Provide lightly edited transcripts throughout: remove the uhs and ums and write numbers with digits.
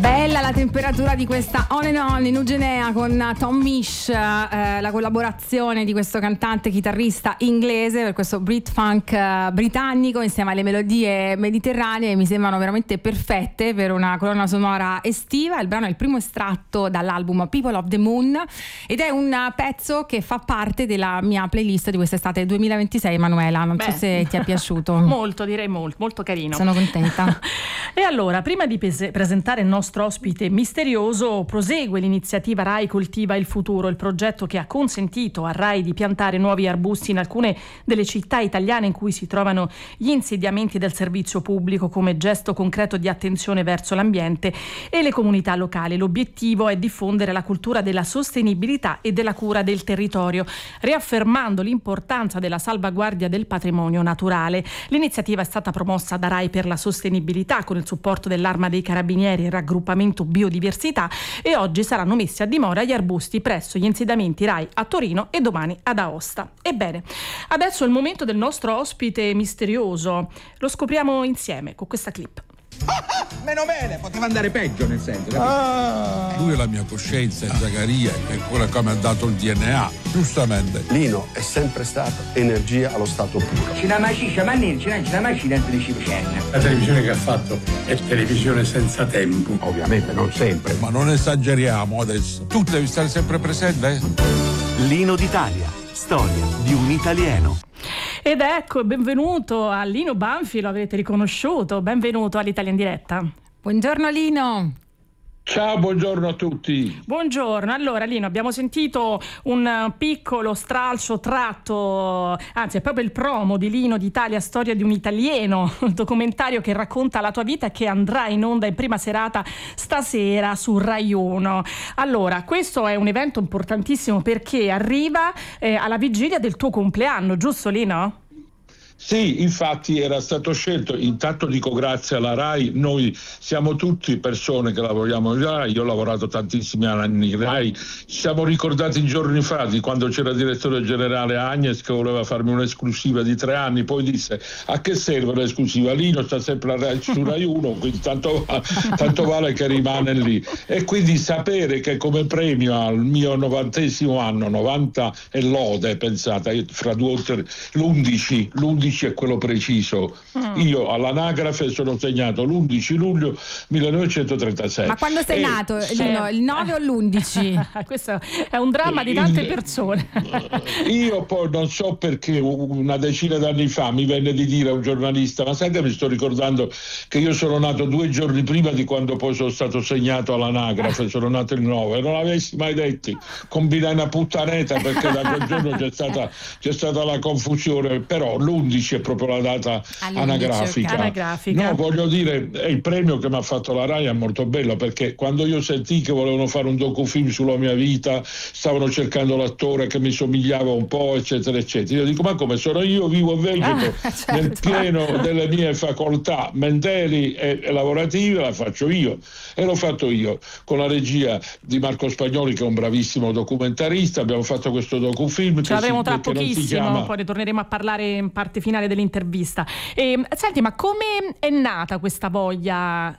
Bella la temperatura di questa On and On in Ugenea con Tom Misch, la collaborazione di questo cantante chitarrista inglese per questo Brit Funk britannico insieme alle melodie mediterranee. Mi sembrano veramente perfette per una colonna sonora estiva. Il brano è il primo estratto dall'album People of the Moon ed è un pezzo che fa parte della mia playlist di quest'estate 2026. Emanuela, non so se ti è piaciuto. Molto, direi molto carino. Sono contenta. E allora, prima di presentare il nostro ospite misterioso, prosegue l'iniziativa Rai Coltiva il Futuro, il progetto che ha consentito a Rai di piantare nuovi arbusti in alcune delle città italiane in cui si trovano gli insediamenti del servizio pubblico, come gesto concreto di attenzione verso l'ambiente e le comunità locali. L'obiettivo è diffondere la cultura della sostenibilità e della cura del territorio, riaffermando l'importanza della salvaguardia del patrimonio naturale. L'iniziativa è stata promossa da Rai per la sostenibilità con il supporto dell'Arma dei Carabinieri e raggruppamento Biodiversità, e oggi saranno messi a dimora gli arbusti presso gli insediamenti Rai a Torino e domani ad Aosta. Ebbene, adesso è il momento del nostro ospite misterioso. Lo scopriamo insieme con questa clip. Meno bene, poteva andare peggio, nel senso. Lui è la mia coscienza, è Zaccaria, che è quella che mi ha dato il DNA, giustamente. Lino è sempre stato energia allo stato puro. La televisione che ha fatto è televisione senza tempo. Ovviamente non sempre. Ma non esageriamo adesso. Tu devi stare sempre presente, Lino d'Italia, storia di un italiano. Ed ecco, benvenuto a Lino Banfi, lo avrete riconosciuto, benvenuto all'Italia in diretta. Buongiorno Lino. Ciao, buongiorno a tutti. Buongiorno, allora Lino, abbiamo sentito un piccolo stralcio tratto, anzi è proprio il promo di Lino d'Italia, storia di un italiano, il documentario che racconta la tua vita e che andrà in onda in prima serata stasera su Rai 1. Allora, questo è un evento importantissimo perché arriva alla vigilia del tuo compleanno, giusto Lino? Sì, infatti era stato scelto, intanto dico grazie alla Rai, noi siamo tutti persone che lavoriamo in Rai, io ho lavorato tantissimi anni in Rai, ci siamo ricordati giorni fa di quando c'era il direttore generale Agnes che voleva farmi un'esclusiva di 3 anni, poi disse a che serve l'esclusiva, Lino sta sempre su Rai 1, quindi tanto vale che rimane lì, e quindi sapere che come premio al mio 90° anno, 90 e lode, pensate, fra 2 o 3, l'11 è quello preciso. Io all'anagrafe sono segnato l'11 luglio 1936. Ma quando sei nato? Il 9 o l'11? Questo è un dramma di tante persone. Io poi non so perché una decina d'anni fa mi venne di dire a un giornalista, ma sai che mi sto ricordando che io sono nato 2 giorni prima di quando poi sono stato segnato all'anagrafe, sono nato il 9, non l'avessi mai detto, combinai una puttaneta perché da quel giorno c'è stata la confusione, però l'11 è proprio la data anagrafica. No, voglio dire, è il premio che mi ha fatto la Rai, è molto bello perché quando io sentii che volevano fare un docufilm sulla mia vita, stavano cercando l'attore che mi somigliava un po', eccetera eccetera, io dico ma come sono io vivo e vegeto certo, nel pieno delle mie facoltà mentali e lavorative, la faccio io, e l'ho fatto io con la regia di Marco Spagnoli che è un bravissimo documentarista. Abbiamo fatto questo docufilm ce l'avremo tra pochissimo, poi ritorneremo a parlare in parte finale dell'intervista. Senti, ma come è nata questa voglia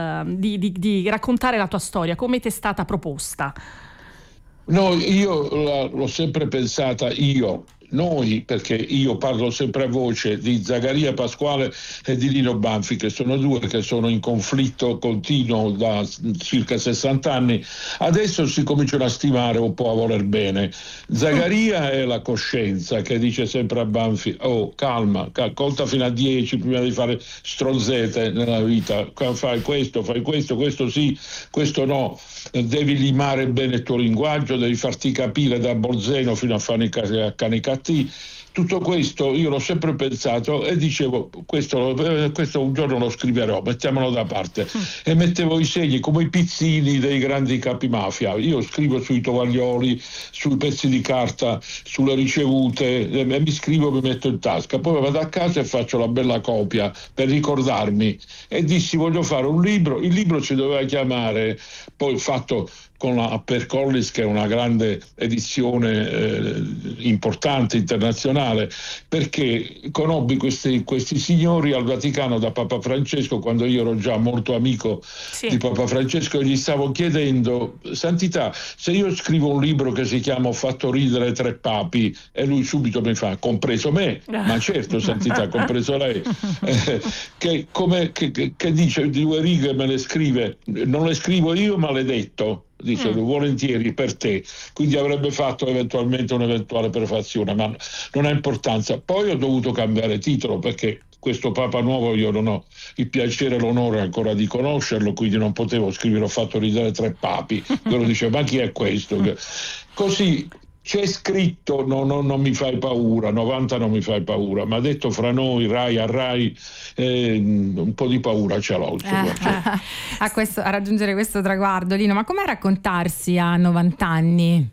di raccontare la tua storia? Come ti è stata proposta? No, io l'ho sempre pensata noi, perché io parlo sempre a voce di Zaccaria Pasquale e di Lino Banfi, che sono 2 che sono in conflitto continuo da circa 60 anni. Adesso si cominciano a stimare un po', a voler bene. Zaccaria è la coscienza che dice sempre a Banfi: oh, calma, conta fino a 10 prima di fare stronzete nella vita, fai questo sì, questo no, devi limare bene il tuo linguaggio, devi farti capire da Bolzeno fino a Canicattì. Tutto questo io l'ho sempre pensato e dicevo questo un giorno lo scriverò, mettiamolo da parte, e mettevo i segni come i pizzini dei grandi capi mafia. Io scrivo sui tovaglioli, sui pezzi di carta, sulle ricevute, e mi scrivo, mi metto in tasca, poi vado a casa e faccio la bella copia per ricordarmi, e dissi voglio fare un libro. Il libro si doveva chiamare, poi fatto con la HarperCollins, che è una grande edizione importante internazionale, personale, perché conobbi questi signori al Vaticano da Papa Francesco quando io ero già molto amico di Papa Francesco, e gli stavo chiedendo: Santità, se io scrivo un libro che si chiama Ho fatto ridere 3 papi, e lui subito mi fa: compreso me? Ma certo, Santità, compreso lei. Che dice 2 righe, me le scrive, non le scrivo io ma le detto, dice volentieri per te, quindi avrebbe fatto eventualmente un'eventuale prefazione, ma non ha importanza. Poi ho dovuto cambiare titolo perché questo Papa nuovo io non ho il piacere e l'onore ancora di conoscerlo, quindi non potevo scrivere Ho fatto ridere 3 papi. Quello dice: ma chi è questo? Così c'è scritto, non mi fai paura, 90 non mi fai paura, ma detto fra noi, Rai a Rai, un po' di paura ce l'ho. A raggiungere questo traguardo, Lino, ma com'è raccontarsi a 90 anni?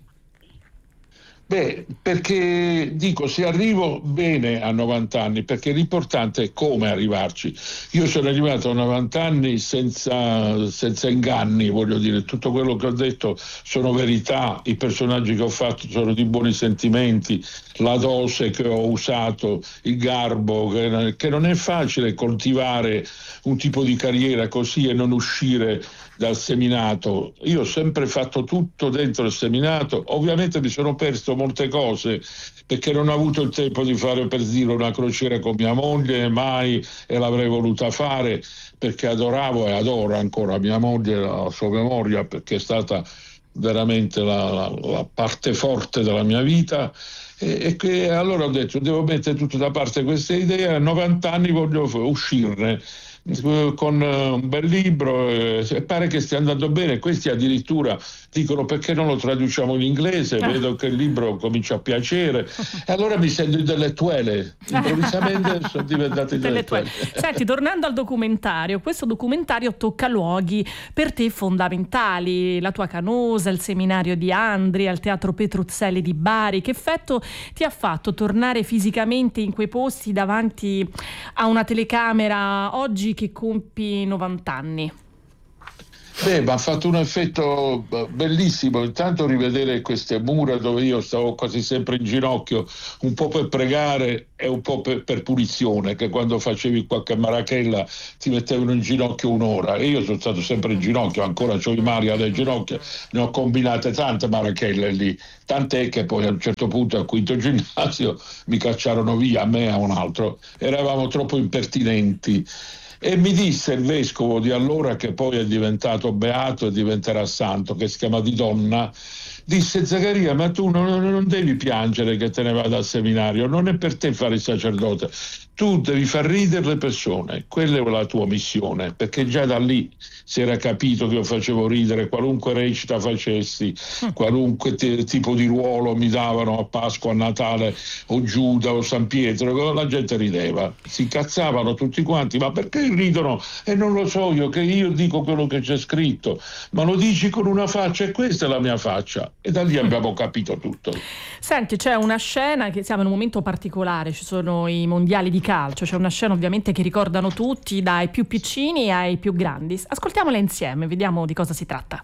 Beh, perché dico, se arrivo bene a 90 anni, perché l'importante è come arrivarci. Io sono arrivato a 90 anni senza inganni, voglio dire, tutto quello che ho detto sono verità, i personaggi che ho fatto sono di buoni sentimenti, la dose che ho usato, il garbo, che non è facile coltivare un tipo di carriera così e non uscire dal seminato. Io ho sempre fatto tutto dentro il seminato, ovviamente mi sono perso molte cose perché non ho avuto il tempo di fare, per dire, una crociera con mia moglie, mai, e l'avrei voluta fare perché adoravo e adoro ancora mia moglie, la sua memoria, perché è stata veramente la parte forte della mia vita. E che allora ho detto: devo mettere tutto da parte queste idee, a 90 anni voglio uscirne con un bel libro, e pare che stia andando bene. Questi addirittura dicono: perché non lo traduciamo in inglese? Vedo che il libro comincia a piacere, e allora mi sento intellettuale, improvvisamente sono diventato intellettuale. Senti, tornando al documentario, questo documentario tocca luoghi per te fondamentali, la tua Canosa, il seminario di Andria, il teatro Petruzzelli di Bari. Che effetto ti ha fatto tornare fisicamente in quei posti davanti a una telecamera oggi che compi 90 anni? Beh, mi ha fatto un effetto bellissimo, intanto rivedere queste mura dove io stavo quasi sempre in ginocchio, un po' per pregare e un po' per punizione, che quando facevi qualche marachella ti mettevano in ginocchio un'ora, e io sono stato sempre in ginocchio, ancora c'ho i mari alle ginocchia, ne ho combinate tante marachelle lì, tant'è che poi a un certo punto al 5º ginnasio mi cacciarono via, a me e a un altro, eravamo troppo impertinenti. E mi disse il vescovo di allora, che poi è diventato beato e diventerà santo, che si chiama Di Donna, disse: Zaccaria, ma tu non devi piangere che te ne vada al seminario, non è per te fare il sacerdote, tu devi far ridere le persone, quella è la tua missione, perché già da lì si era capito che io facevo ridere, qualunque recita facessi, qualunque tipo di ruolo mi davano a Pasqua, a Natale, o Giuda o San Pietro, la gente rideva, si incazzavano tutti quanti: ma perché ridono? E non lo so io, che io dico quello che c'è scritto, ma lo dici con una faccia, e questa è la mia faccia. E da lì abbiamo capito tutto. Senti, c'è una scena, che siamo in un momento particolare, ci sono i mondiali di calcio, c'è una scena ovviamente che ricordano tutti, dai più piccini ai più grandi. Ascoltiamola insieme, vediamo di cosa si tratta.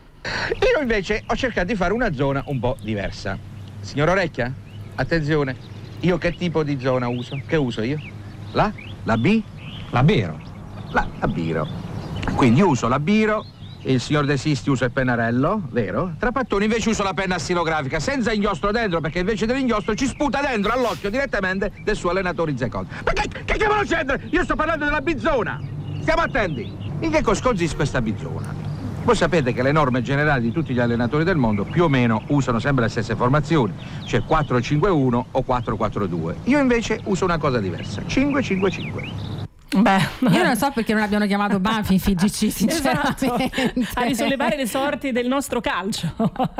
Io invece ho cercato di fare una zona un po' diversa. Signor Orecchia, attenzione, io che tipo di zona uso? Che uso io? La B? La biro. La biro. Quindi uso la biro. Il signor De Sisti usa il pennarello, vero? Trapattoni invece usa la penna stilografica, senza inchiostro dentro, perché invece dell'inchiostro ci sputa dentro all'occhio direttamente del suo allenatore Zeccon. Ma che cavolo c'entra? Io sto parlando della bizzona! Stiamo attenti! In che cosa consiste questa bizzona? Voi sapete che le norme generali di tutti gli allenatori del mondo più o meno usano sempre le stesse formazioni, cioè 4-5-1 o 4-4-2. Io invece uso una cosa diversa, 5-5-5. Beh, io non so perché non abbiano chiamato Banfi in FIGC, sinceramente. Esatto, a risollevare le sorti del nostro calcio.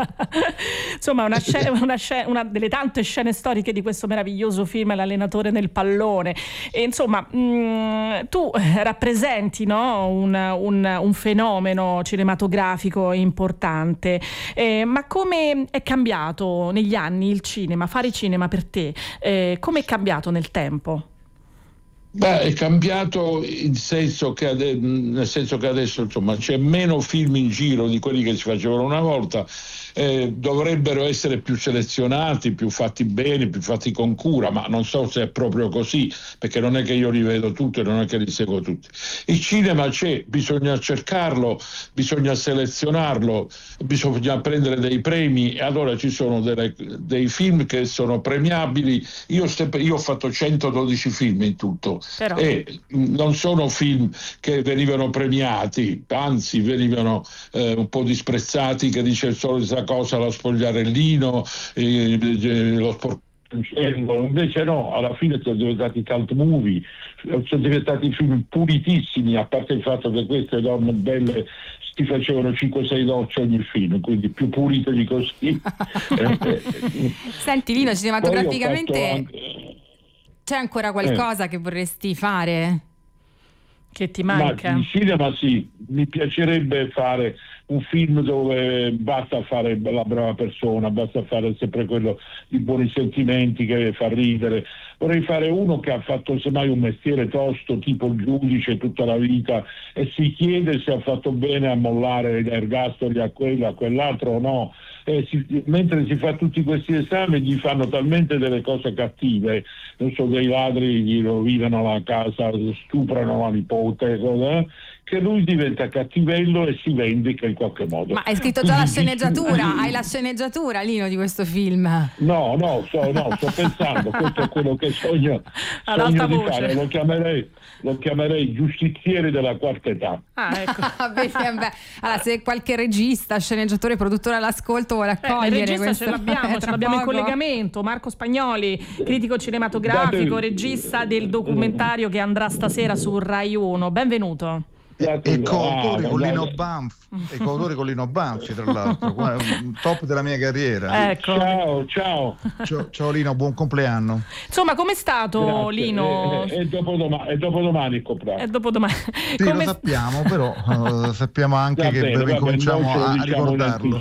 Insomma, una delle tante scene storiche di questo meraviglioso film, L'allenatore nel pallone. E insomma, tu rappresenti, no, un fenomeno cinematografico importante. Ma come è cambiato negli anni il cinema, fare cinema per te? Come è cambiato nel tempo? Beh, è cambiato nel senso che adesso insomma c'è meno film in giro di quelli che si facevano una volta, dovrebbero essere più selezionati, più fatti bene, più fatti con cura, ma non so se è proprio così, perché non è che io li vedo tutti e non è che li seguo tutti. Il cinema c'è, bisogna cercarlo, bisogna selezionarlo, bisogna prendere dei premi, e allora ci sono dei film che sono premiabili. Io ho fatto 112 film in tutto. Però. E non sono film che venivano premiati, anzi venivano un po' disprezzati, che dice il solita cosa, lo spogliarellino, lo sportello. Invece no, alla fine sono diventati cult movie, sono diventati film pulitissimi, a parte il fatto che queste donne belle ti facevano 5-6 docce ogni film, quindi più pulite di così. Senti Lino, cinematograficamente c'è ancora qualcosa che vorresti fare? Che ti manca? Ma in cinema sì, mi piacerebbe fare un film dove basta fare la brava persona, basta fare sempre quello di buoni sentimenti che fa ridere. Vorrei fare uno che ha fatto semmai un mestiere tosto, tipo il giudice tutta la vita, e si chiede se ha fatto bene a mollare gli ergastoli a quello, a quell'altro o no. Mentre si fa tutti questi esami gli fanno talmente delle cose cattive, non so, dei ladri gli rovinano la casa, stuprano la nipote, che lui diventa cattivello e si vendica in qualche modo. Ma hai scritto già la sceneggiatura? Hai la sceneggiatura, Lino, di questo film? No, sto pensando, questo è quello che sogno di fare, lo chiamerei Giustizieri della quarta età. Ecco. Allora, se qualche regista, sceneggiatore, produttore all'ascolto vuole accogliere il regista ce l'abbiamo in collegamento, Marco Spagnoli, critico cinematografico, regista del documentario che andrà stasera su Rai 1. Benvenuto. E coautore con Lino Banfi, tra l'altro, top della mia carriera. Ecco. Ciao Lino, buon compleanno. Insomma, com'è stato? Grazie. Lino? È dopodomani il compleanno. È dopodomani. Sì, lo sappiamo, però sappiamo anche che cominciamo a ricordarlo.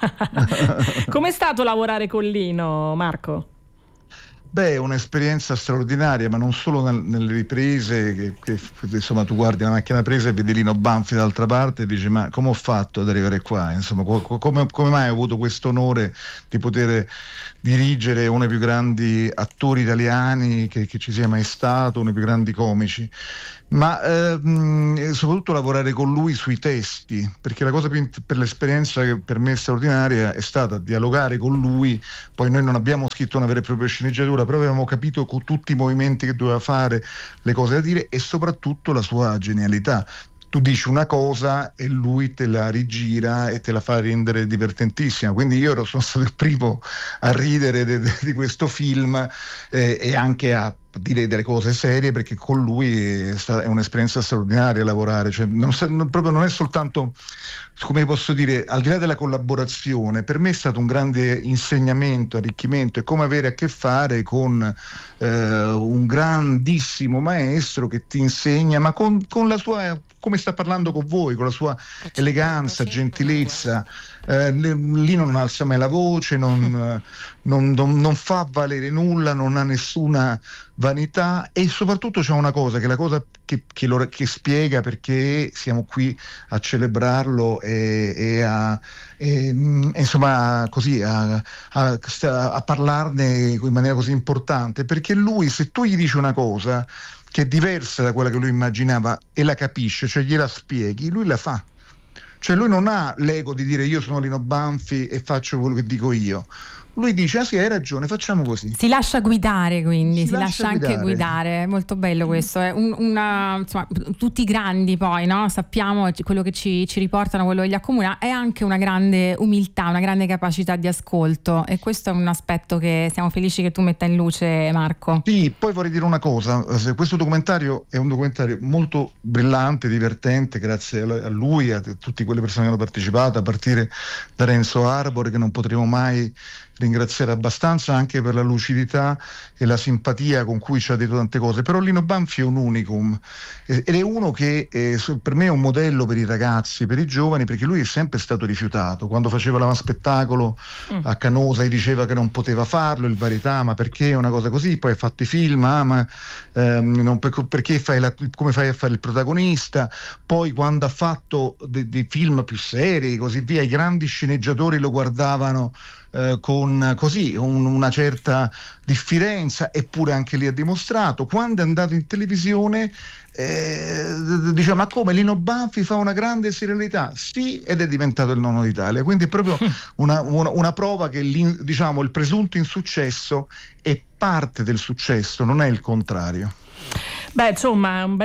Com'è stato lavorare con Lino, Marco? Beh, è un'esperienza straordinaria, ma non solo nelle riprese, che insomma tu guardi la macchina presa e vedi Lino Banfi dall'altra parte e dici ma come ho fatto ad arrivare qua? Insomma, come mai ho avuto questo onore di poter dirigere uno dei più grandi attori italiani che ci sia mai stato, uno dei più grandi comici, ma soprattutto lavorare con lui sui testi, perché la cosa per l'esperienza che per me è straordinaria è stata dialogare con lui. Poi noi non abbiamo scritto una vera e propria sceneggiatura, però avevamo capito con tutti i movimenti che doveva fare, le cose da dire e soprattutto la sua genialità. Tu dici una cosa e lui te la rigira e te la fa rendere divertentissima, quindi io sono stato il primo a ridere di questo film e anche a dire delle cose serie, perché con lui è un'esperienza straordinaria lavorare, cioè non è soltanto, come posso dire, al di là della collaborazione, per me è stato un grande insegnamento, arricchimento, è come avere a che fare con un grandissimo maestro che ti insegna, ma con la sua, come sta parlando con voi, con la sua eleganza, gentilezza. Lino non alza mai la voce, non fa valere nulla, non ha nessuna vanità, e soprattutto c'è una cosa che è la cosa che spiega perché siamo qui a celebrarlo insomma così a parlarne in maniera così importante, perché lui, se tu gli dici una cosa che è diversa da quella che lui immaginava e la capisce, cioè gliela spieghi, lui la fa. Cioè lui non ha l'ego di dire io sono Lino Banfi e faccio quello che dico io. Lui dice sì, hai ragione, facciamo così. Si lascia guidare, quindi si lascia anche guidare. Molto bello questo. È insomma, tutti grandi poi, no? Sappiamo quello che ci riportano, quello che li accomuna, è anche una grande umiltà, una grande capacità di ascolto, e questo è un aspetto che siamo felici che tu metta in luce, Marco. Sì, poi vorrei dire una cosa, questo documentario è un documentario molto brillante, divertente, grazie a lui, a tutte quelle persone che hanno partecipato, a partire da Renzo Arbore, che non potremo mai ringraziare abbastanza, anche per la lucidità e la simpatia con cui ci ha detto tante cose. Però Lino Banfi è un unicum ed è uno che per me è un modello per i ragazzi, per i giovani, perché lui è sempre stato rifiutato. Quando faceva lo spettacolo a Canosa gli diceva che non poteva farlo, il Varietà, ma perché una cosa così? Poi ha fatto i film, perché come fai a fare il protagonista? Poi quando ha fatto dei film più seri, così via, i grandi sceneggiatori lo guardavano con così una certa diffidenza, eppure anche lì ha dimostrato. Quando è andato in televisione diciamo, ma come Lino Banfi fa una grande serialità? Sì, ed è diventato il nonno d'Italia, quindi è proprio una prova che diciamo, il presunto insuccesso è parte del successo, non è il contrario. Beh, insomma, un bel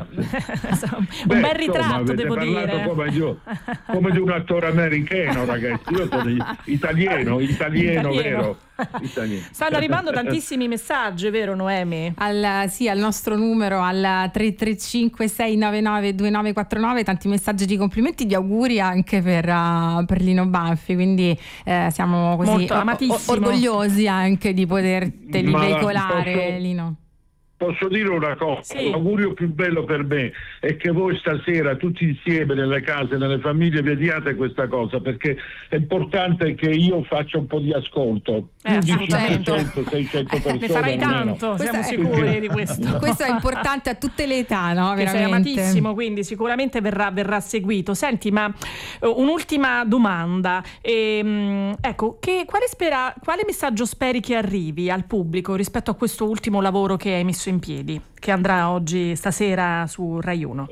ritratto, devo dire. Come di un attore americano, ragazzi. Io sono italiano, vero? Italiano. Stanno arrivando tantissimi messaggi, vero Noemi? Al nostro numero, al 335 699 2949, tanti messaggi di complimenti, di auguri anche per Lino Banfi, quindi siamo così orgogliosi anche di poterteli veicolare, Lino. Posso dire una cosa? Sì. L'augurio più bello per me è che voi stasera tutti insieme nelle case, nelle famiglie, vediate questa cosa, perché è importante che io faccia un po' di ascolto. 500, 600 persone. Ne farai tanto, siamo sicuri di questo. Questo è importante a tutte le età, no? Che sei Veramente. amatissimo, quindi sicuramente verrà seguito. Senti, ma un'ultima domanda. Ecco, quale messaggio speri che arrivi al pubblico rispetto a questo ultimo lavoro che hai messo in piedi, che andrà stasera su Rai 1?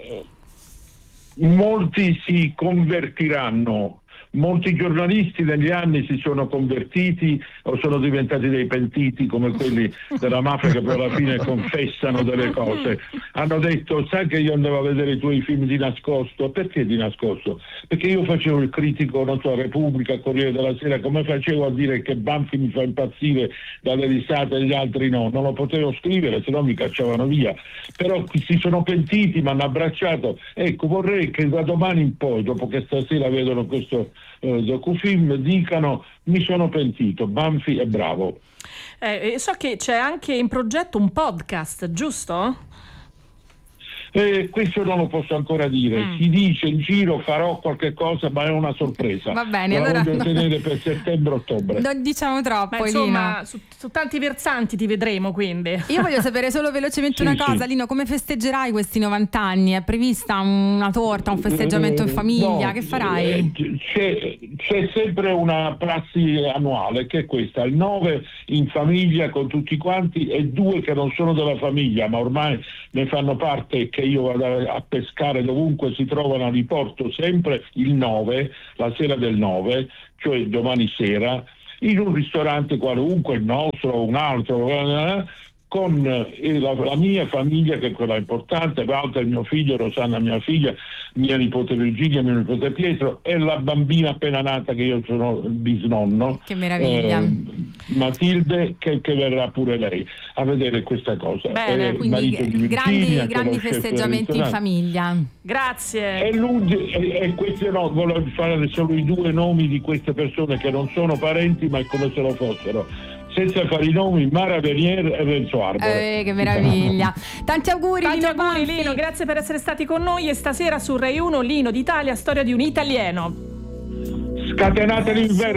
Molti si convertiranno. Molti giornalisti negli anni si sono convertiti o sono diventati dei pentiti, come quelli della mafia che poi alla fine confessano delle cose. Hanno detto: sai che io andavo a vedere i tuoi film di nascosto? Perché di nascosto? Perché io facevo il critico, non so, Repubblica, Corriere della Sera, come facevo a dire che Banfi mi fa impazzire dalle risate e gli altri no? Non lo potevo scrivere, se no mi cacciavano via. Però si sono pentiti, mi hanno abbracciato. Ecco, vorrei che da domani in poi, dopo che stasera vedono questo docufilm, dicano: mi sono pentito, Banfi è bravo. So che c'è anche in progetto un podcast, giusto? Questo non lo posso ancora dire. Si dice in giro farò qualche cosa, ma è una sorpresa. Va bene, la allora voglio tenere per settembre-ottobre. Non diciamo troppo, ma insomma, Lino. su tanti versanti ti vedremo, quindi. Io voglio sapere solo velocemente una cosa, Lino: come festeggerai questi 90 anni? È prevista una torta, un festeggiamento in famiglia? Che farai? C'è sempre una prassi annuale, che è questa: il 9 in famiglia con tutti quanti, e 2 che non sono della famiglia ma ormai ne fanno parte, che io vado a pescare dovunque si trovano, li porto sempre il 9, la sera del 9, cioè domani sera, in un ristorante qualunque, il nostro o un altro, con la mia famiglia, che è quella importante, Walter mio figlio, Rosanna mia figlia, mia nipote Virginia, mio nipote Pietro, e la bambina appena nata, che io sono il bisnonno. Che meraviglia. Matilde, che verrà pure lei a vedere questa cosa. Bene, quindi grandi festeggiamenti in famiglia. Grazie. E questi no, volevo fare solo i 2 nomi di queste persone che non sono parenti, ma è come se lo fossero, senza fare i nomi: Mara Venier e Renzo Arbore. Che meraviglia. Tanti auguri, Lino, grazie per essere stati con noi. E stasera su Rai 1 Lino d'Italia, storia di un italiano. Scatenate l'inverno.